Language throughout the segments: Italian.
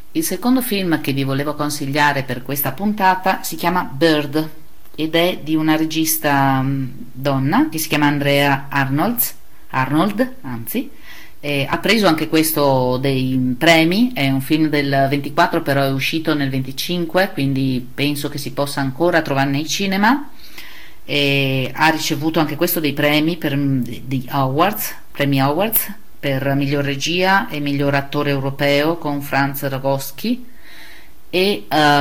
Il secondo film che vi volevo consigliare per questa puntata si chiama Bird ed è di una regista donna che si chiama Andrea Arnold, anzi. Ha preso anche questo dei premi, è un film del 24 però è uscito nel 25, quindi penso che si possa ancora trovare nei cinema. Ha ricevuto anche questo dei premi Premi Awards per miglior regia e miglior attore europeo con Franz Rogowski e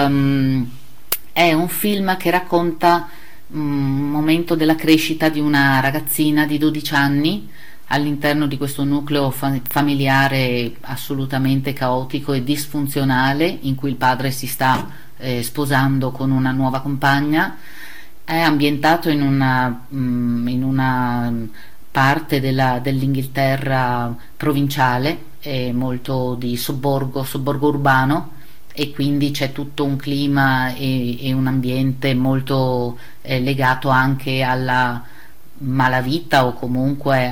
è un film che racconta un momento della crescita di una ragazzina di 12 anni all'interno di questo nucleo familiare assolutamente caotico e disfunzionale in cui il padre si sta sposando con una nuova compagna. È ambientato in una parte dell'Inghilterra provinciale, molto di sobborgo urbano, e quindi c'è tutto un clima e un ambiente molto legato anche alla malavita o comunque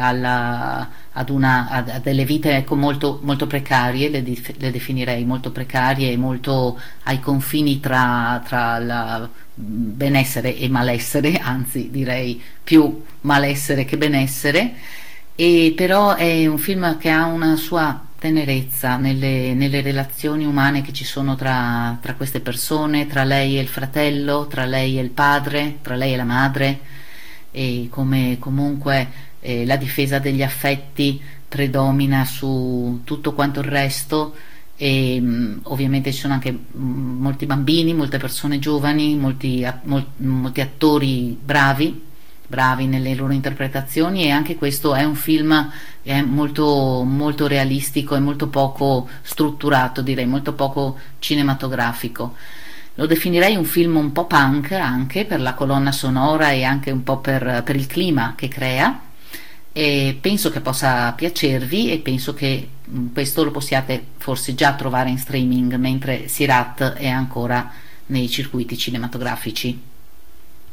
a delle vite, ecco, molto, molto precarie, le definirei molto precarie e molto ai confini tra la benessere e malessere, anzi direi più malessere che benessere, e però è un film che ha una sua tenerezza nelle relazioni umane che ci sono tra queste persone, tra lei e il fratello, tra lei e il padre, tra lei e la madre, e come comunque la difesa degli affetti predomina su tutto quanto il resto. E ovviamente ci sono anche molti bambini, molte persone giovani, molti attori bravi nelle loro interpretazioni, e anche questo è un film molto, molto realistico e molto poco strutturato, direi molto poco cinematografico. Lo definirei un film un po' punk anche per la colonna sonora e anche un po' per il clima che crea, e penso che possa piacervi, e penso che questo lo possiate forse già trovare in streaming, mentre Sirat è ancora nei circuiti cinematografici.